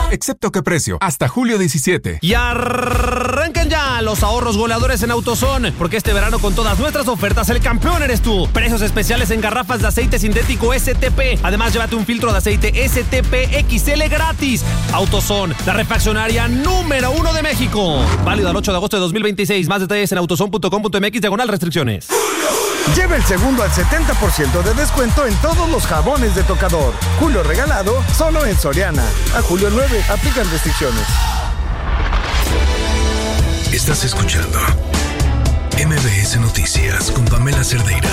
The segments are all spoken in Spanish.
excepto qué precio, hasta julio 17. Y arrancan ya los ahorros goleadores en AutoZone, porque este verano con todas nuestras ofertas el campeón eres tú. Precios especiales en garrafas de aceite sintético STP. Además, llévate un filtro de aceite STP XL gratis. AutoZone, la refaccionaria número 1 de México. Válido al 8 de agosto de 2026. Más detalles en autozone.com.mx/restricciones. Lleva el segundo al 70% de descuento en todos los jabones de tocador. Julio regalado, solo en Soriana. A julio 9, aplican restricciones. Estás escuchando MBS Noticias con Pamela Cerdeira.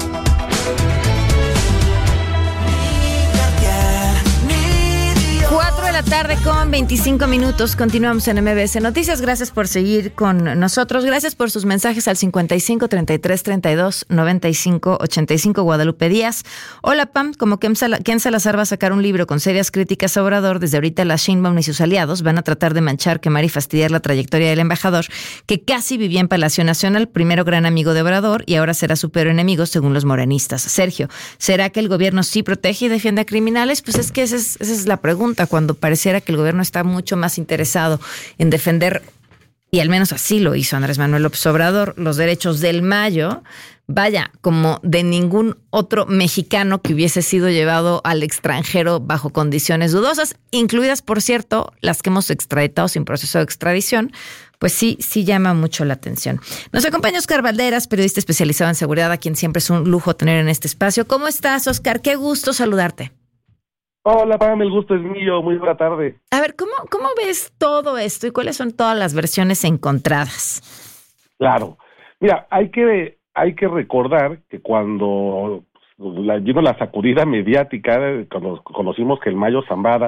4 de la tarde con 25 minutos. Continuamos en MBS Noticias. Gracias por seguir con nosotros. Gracias por sus mensajes al 55 33 32 95 85. Guadalupe Díaz. Hola, Pam. Como Ken Salazar va a sacar un libro con serias críticas a Obrador, desde ahorita la Sheinbaum y sus aliados van a tratar de manchar, quemar y fastidiar la trayectoria del embajador, que casi vivía en Palacio Nacional, primero gran amigo de Obrador y ahora será su peor enemigo según los morenistas. Sergio, ¿será que el gobierno sí protege y defiende a criminales? Pues es que esa es la pregunta, cuando pareciera que el gobierno está mucho más interesado en defender, y al menos así lo hizo Andrés Manuel López Obrador, los derechos del Mayo, vaya, como de ningún otro mexicano que hubiese sido llevado al extranjero bajo condiciones dudosas, incluidas, por cierto, las que hemos extraditado sin proceso de extradición. Pues sí llama mucho la atención. Nos acompaña Oscar Valderas, periodista especializado en seguridad, a quien siempre es un lujo tener en este espacio. ¿Cómo estás, Oscar? Qué gusto saludarte. Hola, Pam, el gusto es mío. Muy buena tarde. A ver, ¿cómo ves todo esto y cuáles son todas las versiones encontradas? Claro. Mira, hay que recordar que cuando vino la sacudida mediática, cuando conocimos que el Mayo Zambada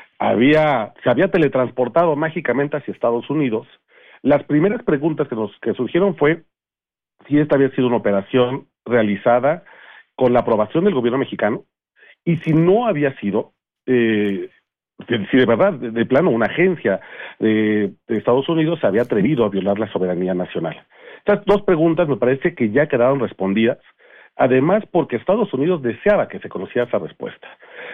se había teletransportado mágicamente hacia Estados Unidos, las primeras preguntas que surgieron fue si esta había sido una operación realizada con la aprobación del gobierno mexicano, y si no había sido, si de verdad, de plano, una agencia de Estados Unidos se había atrevido a violar la soberanía nacional. Estas dos preguntas me parece que ya quedaron respondidas, además porque Estados Unidos deseaba que se conociera esa respuesta.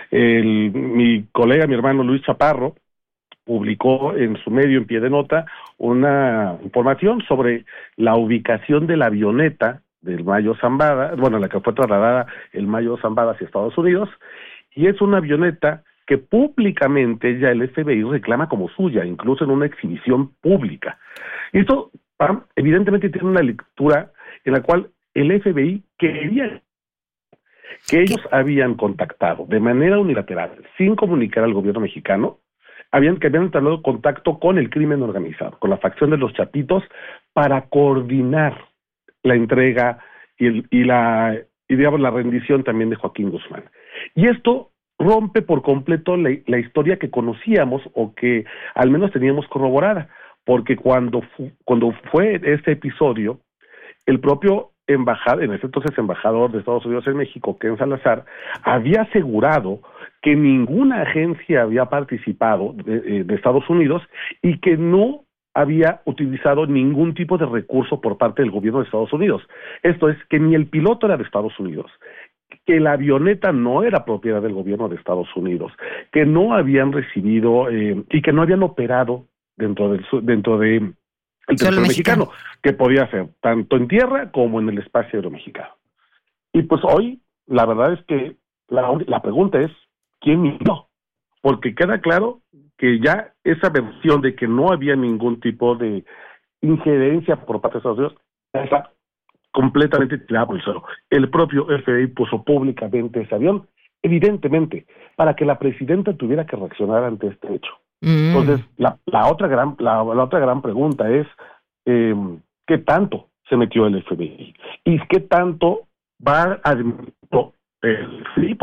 Mi colega, mi hermano Luis Chaparro, publicó en su medio, en pie de nota, una información sobre la ubicación de la avioneta del Mayo Zambada, la que fue trasladada el Mayo Zambada hacia Estados Unidos, y es una avioneta que públicamente ya el FBI reclama como suya, incluso en una exhibición pública. Esto, evidentemente, tiene una lectura en la cual el FBI quería que ellos habían contactado de manera unilateral, sin comunicar al gobierno mexicano, habían entablado contacto con el crimen organizado, con la facción de los Chapitos, para coordinar la entrega y la rendición también de Joaquín Guzmán. Y esto rompe por completo la historia que conocíamos, o que al menos teníamos corroborada, porque cuando fue este episodio, el propio en ese entonces embajador de Estados Unidos en México, Ken Salazar, había asegurado que ninguna agencia había participado de Estados Unidos y que no había utilizado ningún tipo de recurso por parte del gobierno de Estados Unidos. Esto es, que ni el piloto era de Estados Unidos, que la avioneta no era propiedad del gobierno de Estados Unidos, que no habían recibido y que no habían operado dentro del territorio mexicano, que podía ser tanto en tierra como en el espacio aéreo mexicano. Y pues hoy, la verdad es que la pregunta es, ¿quién mintió? Porque queda claro que ya esa versión de que no había ningún tipo de injerencia por parte de Estados Unidos está completamente tirada por el suelo. El propio FBI puso públicamente ese avión, evidentemente, para que la presidenta tuviera que reaccionar ante este hecho. Entonces, la otra gran pregunta es, ¿qué tanto se metió el FBI? ¿Y qué tanto va a admitir el FBI?